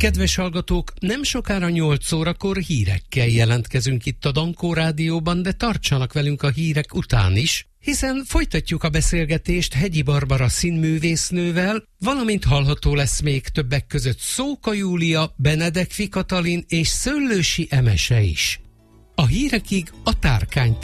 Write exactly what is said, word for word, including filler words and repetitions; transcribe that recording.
Kedves hallgatók, nem sokára nyolc órakor hírekkel jelentkezünk itt a Dankó Rádióban, de tartsanak velünk a hírek után is, hiszen folytatjuk a beszélgetést Hegyi Barbara színművésznővel, valamint hallható lesz még többek között Szóka Júlia, Benedekfi Katalin és Szöllősi Emese is. A hírekig a Tárkány